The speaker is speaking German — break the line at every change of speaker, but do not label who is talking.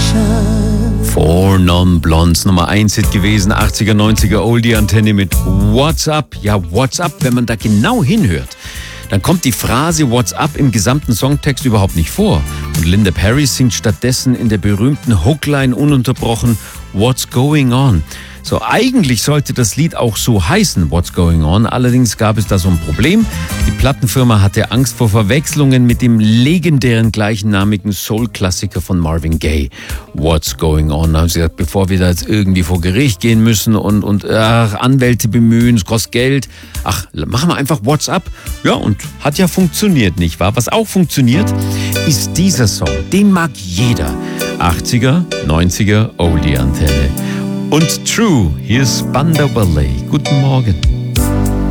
Four Non Blondes, Nummer 1 Hit gewesen, 80er, 90er Oldie-Antenne mit What's Up. Ja, What's Up, wenn man da genau hinhört, dann kommt die Phrase What's Up im gesamten Songtext überhaupt nicht vor. Und Linda Perry singt stattdessen in der berühmten Hookline ununterbrochen What's Going On. So, eigentlich sollte das Lied auch so heißen, What's Going On. Allerdings gab es da so ein Problem. Die Plattenfirma hatte Angst vor Verwechslungen mit dem legendären gleichnamigen Soul-Klassiker von Marvin Gaye. What's Going On? Da haben sie gesagt, bevor wir da jetzt irgendwie vor Gericht gehen müssen und Anwälte bemühen, es kostet Geld. Ach, machen wir einfach What's Up. Ja, und hat ja funktioniert, nicht wahr? Was auch funktioniert, ist dieser Song. Den mag jeder. 80er, 90er Oldie-Antenne. Und True, hier ist Banda Ballet. Guten Morgen.